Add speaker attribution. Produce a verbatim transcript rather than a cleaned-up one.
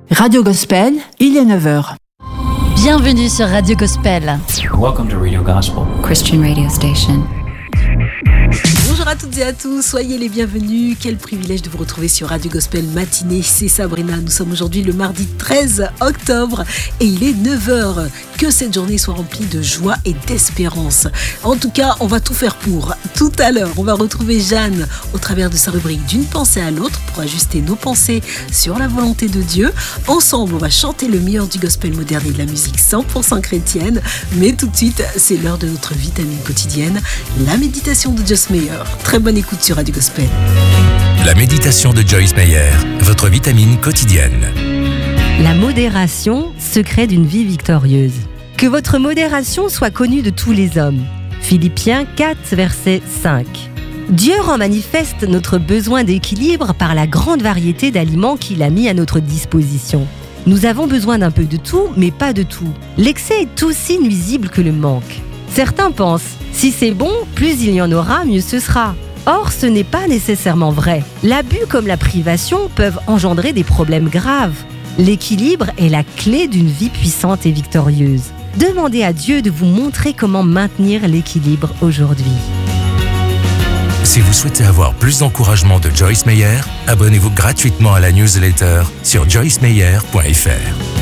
Speaker 1: Radio Gospel, il est neuf heures.
Speaker 2: Bienvenue sur Radio Gospel.
Speaker 3: Welcome to Radio Gospel,
Speaker 4: Christian radio station.
Speaker 5: Bonjour à toutes et à tous, soyez les bienvenus. Quel privilège de vous retrouver sur Radio Gospel Matinée. C'est Sabrina, nous sommes aujourd'hui le mardi treize octobre et il est neuf heures. Que cette journée soit remplie de joie et d'espérance. En tout cas, on va tout faire pour. Tout à l'heure, on va retrouver Jeanne au travers de sa rubrique d'une pensée à l'autre pour ajuster nos pensées sur la volonté de Dieu. Ensemble, on va chanter le meilleur du gospel moderne et de la musique cent pour cent chrétienne. Mais tout de suite, c'est l'heure de notre vitamine quotidienne, la méditation de Joyce Meyer. Très bonne écoute sur Radio Gospel.
Speaker 6: La méditation de Joyce Meyer, votre vitamine quotidienne.
Speaker 7: La modération, secret d'une vie victorieuse. Que votre modération soit connue de tous les hommes. Philippiens quatre, verset cinq. Dieu rend manifeste notre besoin d'équilibre par la grande variété d'aliments qu'il a mis à notre disposition. Nous avons besoin d'un peu de tout, mais pas de tout. L'excès est aussi nuisible que le manque. Certains pensent, si c'est bon, plus il y en aura, mieux ce sera. Or, ce n'est pas nécessairement vrai. L'abus comme la privation peuvent engendrer des problèmes graves. L'équilibre est la clé d'une vie puissante et victorieuse. Demandez à Dieu de vous montrer comment maintenir l'équilibre aujourd'hui.
Speaker 6: Si vous souhaitez avoir plus d'encouragement de Joyce Meyer, abonnez-vous gratuitement à la newsletter sur joyce meyer point f r.